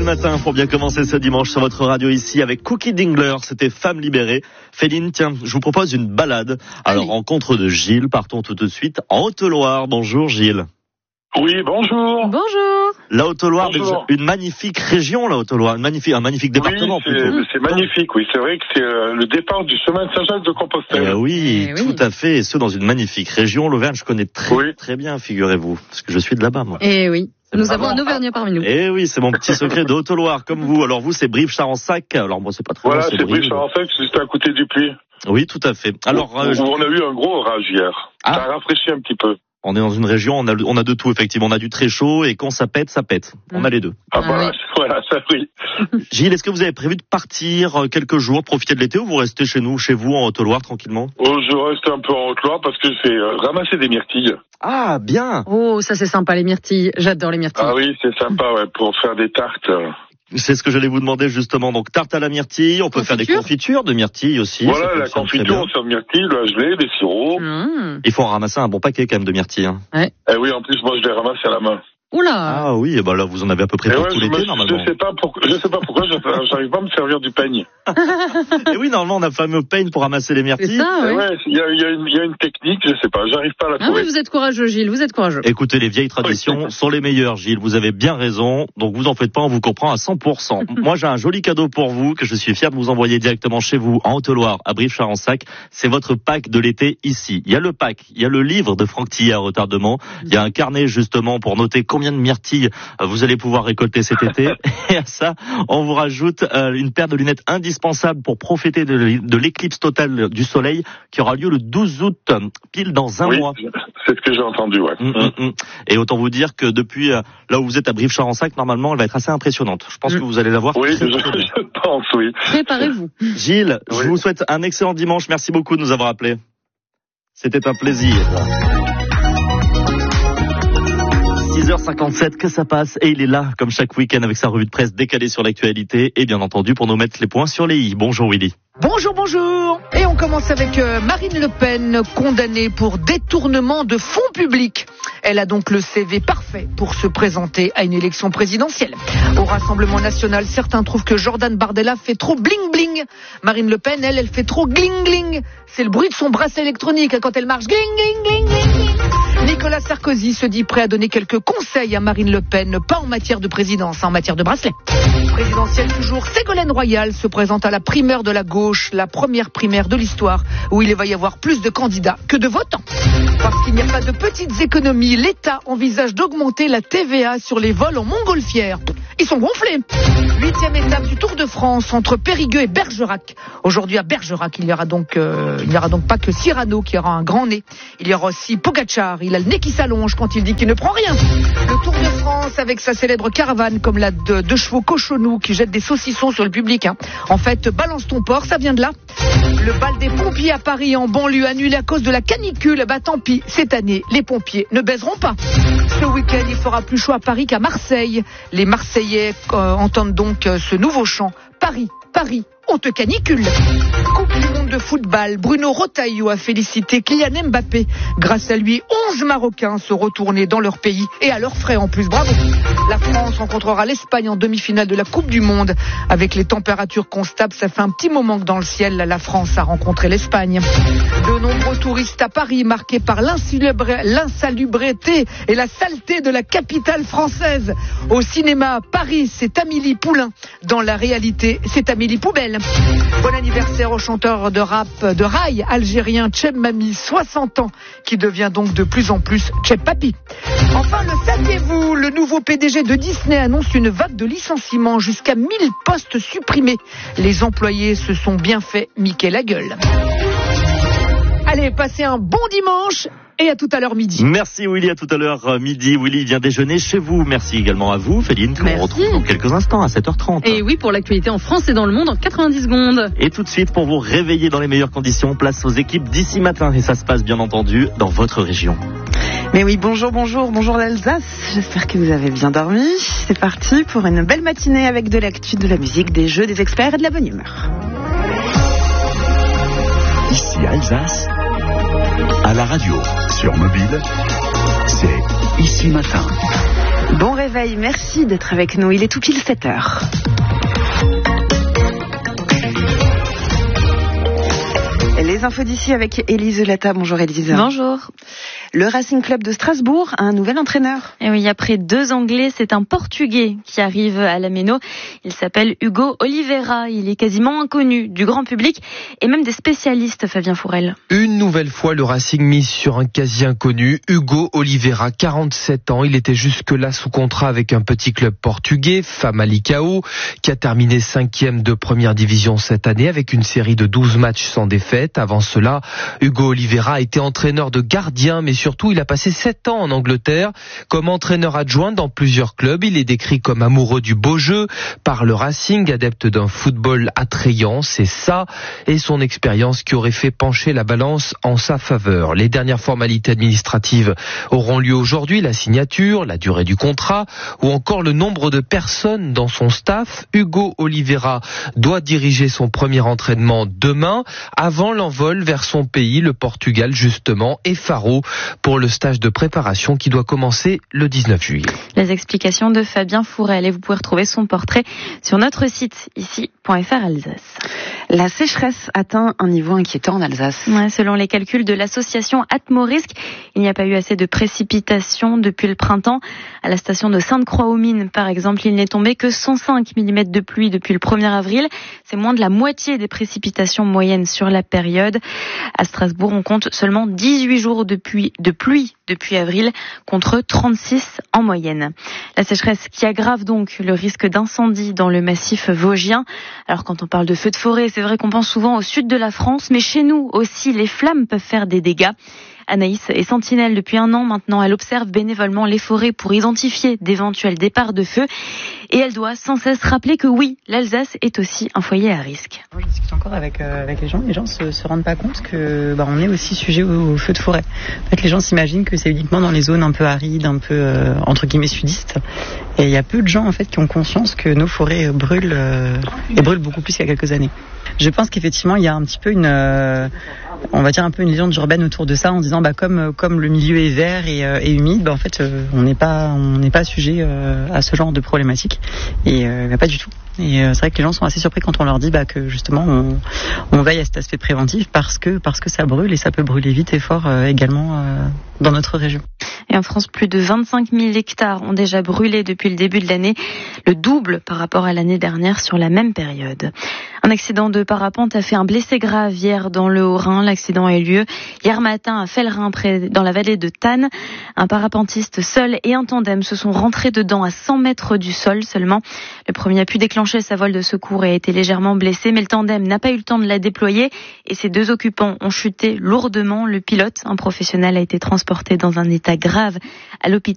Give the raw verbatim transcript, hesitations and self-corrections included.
matin pour bien commencer ce dimanche sur votre radio ici avec Cookie Dingler, c'était Femme libérée. Féline, tiens, je vous propose une balade. Alors, Allez. rencontre de Gilles, partons tout de suite en Haute-Loire. Bonjour Gilles. Oui, bonjour. Bonjour. La Haute-Loire, une magnifique région, la Haute-Loire, une magnifique, un magnifique département. Oui, c'est, plutôt. c'est magnifique, oui. C'est vrai que c'est euh, le départ du chemin de Saint-Jacques-de-Compostelle. Eh oui, eh tout oui. à fait, et ce dans une magnifique région. L'Auvergne, je connais très, oui. très bien, figurez-vous, parce que je suis de là-bas, moi. Eh oui. Nous ah avons bon. un Auvergnat parmi nous. Eh oui, c'est mon petit secret de Haute-Loire, comme vous. Alors vous, c'est Brive-Charensac. Alors moi, c'est pas très Voilà, loin, c'est, c'est Brive-Charensac, c'est juste à côté du Puy. Oui, tout à fait. Alors, où, euh, où on a eu un gros orage hier. Ah. Ça a rafraîchi un petit peu. On est dans une région, on a, on a de tout, effectivement. On a du très chaud et quand ça pète, ça pète. On a les deux. Ah, Ah voilà, oui. voilà, ça oui. Gilles, est-ce que vous avez prévu de partir quelques jours, profiter de l'été, ou vous restez chez nous, chez vous, en Haute-Loire, tranquillement? Oh, je reste un peu en Haute-Loire parce que je fais euh, ramasser des myrtilles. Ah, bien. Oh, ça c'est sympa les myrtilles. J'adore les myrtilles. Ah oui, c'est sympa, ouais, pour faire des tartes. C'est ce que j'allais vous demander, justement. Donc, tarte à la myrtille, on peut Confiture. faire des confitures de myrtille aussi. Voilà, la confiture, on sert de myrtilles, la gelée, des sirops. Mmh. Il faut en ramasser un bon paquet, quand même, de myrtilles. Hein. Ouais. Eh oui, en plus, moi, je les ramasse à la main. Oula. Ah oui, et ben là, vous en avez à peu près Et pour ouais, tout je, l'été, me, normalement. je sais pas pourquoi, je sais pas pourquoi, je- j'arrive pas à me servir du peigne. Et oui, normalement, on a le fameux peigne pour ramasser les C'est myrtilles. ça, Eh oui. ouais, il y a, il y, a une- il y a une technique, je sais pas, j'arrive pas à la Ah trouver. oui, vous êtes courageux, Gilles. Vous êtes courageux. Écoutez, les vieilles traditions Oui. sont les meilleures, Gilles. Vous avez bien raison. Donc, vous en faites pas, on vous comprend à cent pour cent. Moi, j'ai un joli cadeau pour vous que je suis fier de vous envoyer directement chez vous, en Haute-Loire, à Brive-Charensac. C'est votre pack de l'été ici. Il y a le pack, il y a le livre de Franck Tillet à retardement. Il y a un carnet, justement, pour noter combien de myrtilles euh, vous allez pouvoir récolter cet été. Et à ça, on vous rajoute euh, une paire de lunettes indispensables pour profiter de, l- de l'éclipse totale du soleil qui aura lieu le douze août, euh, pile dans un Oui, mois. c'est ce que j'ai entendu, ouais. Hum, hum, hum. Et autant vous dire que depuis euh, là où vous êtes à Brive-Charensac, normalement, elle va être assez impressionnante. Je pense Mm. que vous allez la voir. Oui, je, très, très bien. je pense, oui. Préparez-vous. Gilles, Oui. je vous souhaite un excellent dimanche. Merci beaucoup de nous avoir appelés. C'était un plaisir. six heures cinquante-sept, que ça passe, et il est là, comme chaque week-end, avec sa revue de presse décalée sur l'actualité, et bien entendu, pour nous mettre les points sur les i. Bonjour Willy. Bonjour, bonjour. Et on commence avec euh, Marine Le Pen, condamnée pour détournement de fonds publics. Elle a donc le C V parfait pour se présenter à une élection présidentielle. Au Rassemblement national, certains trouvent que Jordan Bardella fait trop bling-bling. Marine Le Pen, elle, elle fait trop gling-gling. C'est le bruit de son bracelet électronique quand elle marche. Gling-gling-gling-gling. Nicolas Sarkozy se dit prêt à donner quelques conseils à Marine Le Pen, pas en matière de présidence, en matière de bracelet. Présidentielle toujours, Ségolène Royal se présente à la primaire de la gauche, la première primaire de l'histoire, où il va y avoir plus de candidats que de votants. Parce qu'il n'y a pas de petites économies, l'État envisage d'augmenter la T V A sur les vols en montgolfière. Ils sont gonflés. Huitième étape du Tour de France entre Périgueux et Bergerac. Aujourd'hui à Bergerac, il y aura donc, euh, il n'y aura donc pas que Cyrano qui aura un grand nez. Il y aura aussi Pogacar. Il a le nez qui s'allonge quand il dit qu'il ne prend rien. Le Tour de France avec sa célèbre caravane comme la de deux chevaux cochonous qui jettent des saucissons sur le public. Hein. En fait, balance ton porc, ça vient de là. Le bal des pompiers à Paris en banlieue annulé à cause de la canicule. Bah tant pis, cette année, les pompiers ne baiseront pas. Ce week-end, il fera plus chaud à Paris qu'à Marseille. Les Marseillais euh, entendent donc euh, ce nouveau chant. Paris, Paris, on te canicule. Coupe du monde de football, Bruno Retailleau a félicité Kylian Mbappé. Grâce à lui, onze Marocains se retournaient dans leur pays et à leurs frais en plus. Bravo. La France rencontrera l'Espagne en demi-finale de la Coupe du Monde. Avec les températures constables, ça fait un petit moment que dans le ciel, la France a rencontré l'Espagne. De nombreux touristes à Paris, marqués par l'insalubré- l'insalubrité et la saleté de la capitale française. Au cinéma, Paris, c'est Amélie Poulain. Dans la réalité, c'est Amélie Poubelle. Bon anniversaire au chanteur de rap de rail algérien Cheb Mami, soixante ans, qui devient donc de plus en plus Cheb Papi. Enfin, le saviez-vous, le nouveau P D G de Disney annonce une vague de licenciements, jusqu'à mille postes supprimés. Les employés se sont bien fait miquer la gueule. Allez, passez un bon dimanche et à tout à l'heure midi. Merci Willy, à tout à l'heure euh, midi. Willy vient déjeuner chez vous. Merci également à vous, Féline, qu'on Merci. retrouve dans quelques instants à sept heures trente. Et oui, pour l'actualité en France et dans le monde en quatre-vingt-dix secondes. Et tout de suite, pour vous réveiller dans les meilleures conditions, place aux équipes d'ici matin. Et ça se passe bien entendu dans votre région. Mais oui, bonjour, bonjour, bonjour l'Alsace. J'espère que vous avez bien dormi. C'est parti pour une belle matinée avec de l'actu, de la musique, des jeux, des experts et de la bonne humeur. Ici Alsace, à la radio, sur mobile, c'est Ici Matin. Bon réveil, merci d'être avec nous. Il est tout pile sept heures. Les infos d'ici avec Élise Lata. Bonjour Élise. Bonjour. Le Racing Club de Strasbourg a un nouvel entraîneur. Et oui, après deux Anglais, c'est un Portugais qui arrive à la Méno. Il s'appelle Hugo Oliveira. Il est quasiment inconnu du grand public et même des spécialistes, Fabien Fourel. Une nouvelle fois, le Racing mise sur un quasi inconnu, Hugo Oliveira, quarante-sept ans. Il était jusque-là sous contrat avec un petit club portugais, Famalicão, qui a terminé cinquième de première division cette année avec une série de douze matchs sans défaite. Avant cela, Hugo Oliveira a été entraîneur de gardien, mais surtout, il a passé sept ans en Angleterre comme entraîneur adjoint dans plusieurs clubs. Il est décrit comme amoureux du beau jeu par le Racing, adepte d'un football attrayant. C'est ça et son expérience qui aurait fait pencher la balance en sa faveur. Les dernières formalités administratives auront lieu aujourd'hui, la signature, la durée du contrat ou encore le nombre de personnes dans son staff. Hugo Oliveira doit diriger son premier entraînement demain avant l'envol vers son pays, le Portugal justement, et Faro pour le stage de préparation qui doit commencer le dix-neuf juillet. Les explications de Fabien Fourel et vous pouvez retrouver son portrait sur notre site ici point f r Alsace. La sécheresse atteint un niveau inquiétant en Alsace. Ouais, selon les calculs de l'association Atmorisk, il n'y a pas eu assez de précipitations depuis le printemps. À la station de Sainte-Croix-aux-Mines, par exemple, il n'est tombé que cent cinq millimètres de pluie depuis le premier avril. C'est moins de la moitié des précipitations moyennes sur la période. À Strasbourg, on compte seulement dix-huit jours de pluie, de pluie depuis avril, contre trente-six en moyenne. La sécheresse qui aggrave donc le risque d'incendie dans le massif vosgien. Alors quand on parle de feux de forêt, c'est vrai qu'on pense souvent au sud de la France, mais chez nous aussi, les flammes peuvent faire des dégâts. Anaïs est sentinelle depuis un an maintenant. Elle observe bénévolement les forêts pour identifier d'éventuels départs de feu. Et elle doit sans cesse rappeler que oui, l'Alsace est aussi un foyer à risque. Je discute encore avec, euh, avec les gens. Les gens se, se rendent pas compte que bah, on est aussi sujet au, au feu de forêt. En fait, les gens s'imaginent que c'est uniquement dans les zones un peu arides, un peu euh, entre guillemets sudistes. Et il y a peu de gens en fait qui ont conscience que nos forêts brûlent euh, et brûlent beaucoup plus qu'il y a quelques années. Je pense qu'effectivement, il y a un petit peu une, euh, on va dire un peu une légende urbaine autour de ça, en disant bah comme comme le milieu est vert et, euh, et humide, bah en fait euh, on n'est pas on n'est pas sujet euh, à ce genre de problématique et euh, bah, pas du tout. Et euh, c'est vrai que les gens sont assez surpris quand on leur dit bah que justement on, on veille à cet aspect préventif parce que parce que ça brûle et ça peut brûler vite et fort euh, également euh, dans notre région. Et en France, plus de vingt-cinq mille hectares ont déjà brûlé depuis le début de l'année, le double par rapport à l'année dernière sur la même période. Un accident de parapente a fait un blessé grave hier dans le Haut-Rhin. L'accident a eu lieu hier matin à Fellerin, près, dans la vallée de Tannes. Un parapentiste seul et un tandem se sont rentrés dedans à cent mètres du sol seulement. Le premier a pu déclencher sa voile de secours et a été légèrement blessé, mais le tandem n'a pas eu le temps de la déployer et ses deux occupants ont chuté lourdement. Le pilote, un professionnel, a été transporté dans un état grave à l'hôpital.